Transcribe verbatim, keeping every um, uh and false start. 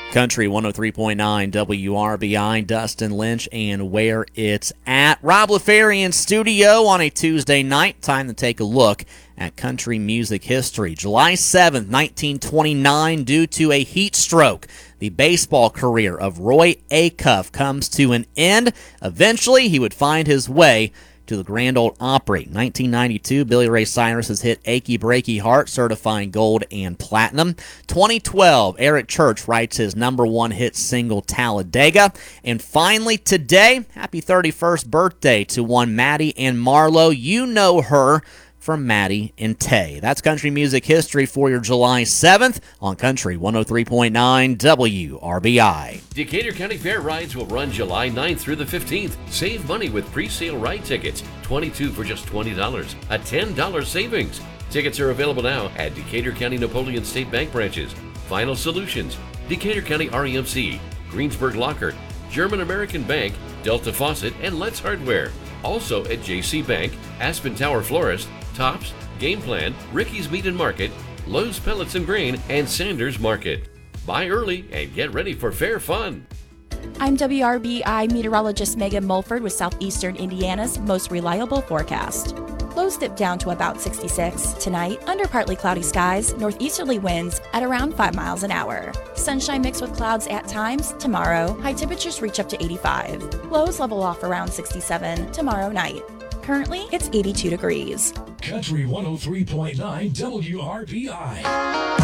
Country one oh three point nine W R B I, Dustin Lynch, and where it's at. Rob LaFerry in studio on a Tuesday night. Time to take a look at country music history. July seventh, nineteen twenty-nine, due to a heat stroke, the baseball career of Roy Acuff comes to an end. Eventually, he would find his way to the Grand Ole Opry. nineteen ninety-two, Billy Ray Cyrus's hit Achy Breaky Heart, certifying gold and platinum. twenty twelve, Eric Church writes his number one hit single Talladega. And finally today, happy thirty-first birthday to one Maddie and Marlo. You know her from Maddie and Tay. That's country music history for your July seventh on Country one oh three point nine W R B I. Decatur County Fair rides will run July ninth through the fifteenth. Save money with pre-sale ride tickets, twenty-two for just twenty dollars, a ten dollars savings. Tickets are available now at Decatur County Napoleon State Bank branches, Final Solutions, Decatur County R E M C, Greensburg Locker, German American Bank, Delta Faucet, and Let's Hardware. Also at J C Bank, Aspen Tower Florist, Tops, Game Plan, Ricky's Meat and Market, Lowe's Pellets and Grain, and Sanders Market. Buy early and get ready for fair fun. I'm W R B I meteorologist Megan Mulford with Southeastern Indiana's most reliable forecast. Lows dip down to about sixty-six. Tonight, under partly cloudy skies, northeasterly winds at around five miles an hour. Sunshine mixed with clouds at times. Tomorrow, high temperatures reach up to eighty-five. Lows level off around sixty-seven tomorrow night. Currently, it's eighty-two degrees. Country one oh three point nine W R B I.